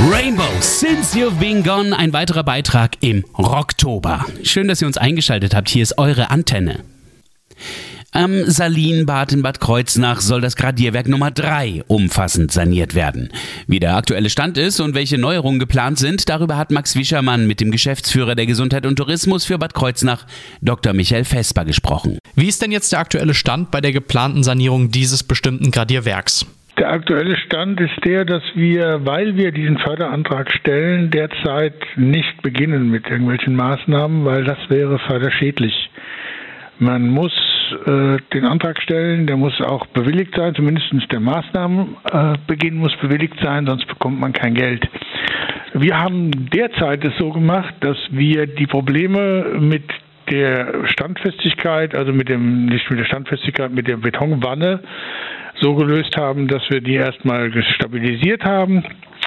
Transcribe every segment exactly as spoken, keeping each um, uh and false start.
Rainbow, Since You've Been Gone, ein weiterer Beitrag im Rocktober. Schön, dass ihr uns eingeschaltet habt. Hier ist eure Antenne. Am Salinbad in Bad Kreuznach soll das Gradierwerk Nummer drei umfassend saniert werden. Wie der aktuelle Stand ist und welche Neuerungen geplant sind, darüber hat Max Wischermann mit dem Geschäftsführer der Gesundheit und Tourismus für Bad Kreuznach, Doktor Michael Vesper, gesprochen. Wie ist denn jetzt der aktuelle Stand bei der geplanten Sanierung dieses bestimmten Gradierwerks? Der aktuelle Stand ist der, dass wir, weil wir diesen Förderantrag stellen, derzeit nicht beginnen mit irgendwelchen Maßnahmen, weil das wäre förderschädlich. Man muss äh, den Antrag stellen, der muss auch bewilligt sein, zumindest der Maßnahmenbeginn äh, muss bewilligt sein, sonst bekommt man kein Geld. Wir haben derzeit es so gemacht, dass wir die Probleme mit der Standfestigkeit, also mit dem, nicht mit der Standfestigkeit, mit der Betonwanne so gelöst haben, dass wir die erstmal stabilisiert haben.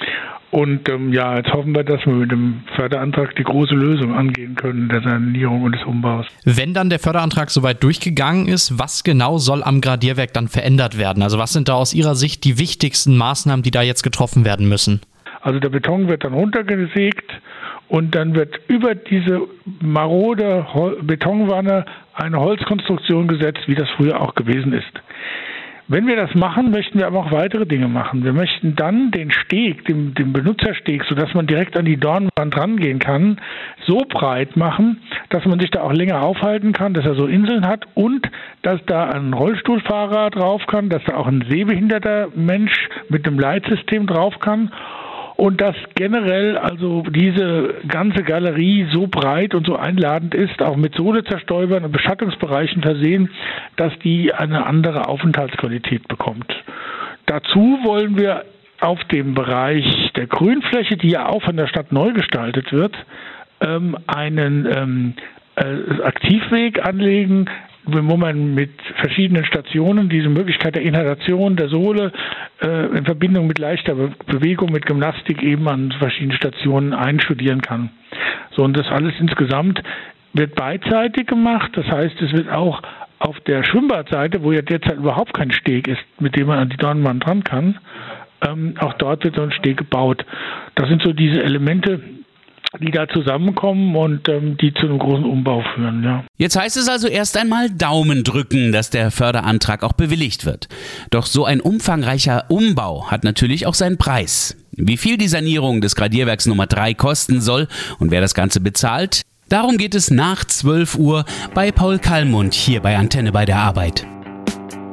Und ähm, ja, jetzt hoffen wir, dass wir mit dem Förderantrag die große Lösung angehen können, der Sanierung und des Umbaus. Wenn dann der Förderantrag soweit durchgegangen ist, was genau soll am Gradierwerk dann verändert werden? Also was sind da aus Ihrer Sicht die wichtigsten Maßnahmen, die da jetzt getroffen werden müssen? Also der Beton wird dann runtergesägt und dann wird über diese marode Hol- Betonwanne eine Holzkonstruktion gesetzt, wie das früher auch gewesen ist. Wenn wir das machen, möchten wir aber auch weitere Dinge machen. Wir möchten dann den Steg, den, den Benutzersteg, sodass man direkt an die Dornwand rangehen kann, so breit machen, dass man sich da auch länger aufhalten kann, dass er so Inseln hat und dass da ein Rollstuhlfahrer drauf kann, dass da auch ein sehbehinderter Mensch mit einem Leitsystem drauf kann. Und dass generell also diese ganze Galerie so breit und so einladend ist, auch mit Sohlezerstäubern und Beschattungsbereichen versehen, dass die eine andere Aufenthaltsqualität bekommt. Dazu wollen wir auf dem Bereich der Grünfläche, die ja auch von der Stadt neu gestaltet wird, ähm, einen ähm, äh, Aktivweg anlegen, wo man mit verschiedenen Stationen diese Möglichkeit der Inhalation der Sohle äh, in Verbindung mit leichter Be- Bewegung, mit Gymnastik eben an verschiedenen Stationen einstudieren kann. So, und das alles insgesamt wird beidseitig gemacht. Das heißt, es wird auch auf der Schwimmbadseite, wo ja derzeit überhaupt kein Steg ist, mit dem man an die Dornwand dran kann, ähm, auch dort wird so ein Steg gebaut. Das sind so diese Elemente, die da zusammenkommen und ähm, die zu einem großen Umbau führen, ja. Jetzt heißt es also erst einmal Daumen drücken, dass der Förderantrag auch bewilligt wird. Doch so ein umfangreicher Umbau hat natürlich auch seinen Preis. Wie viel die Sanierung des Gradierwerks Nummer drei kosten soll und wer das Ganze bezahlt, darum geht es nach zwölf Uhr bei Paul Kallmund hier bei Antenne bei der Arbeit.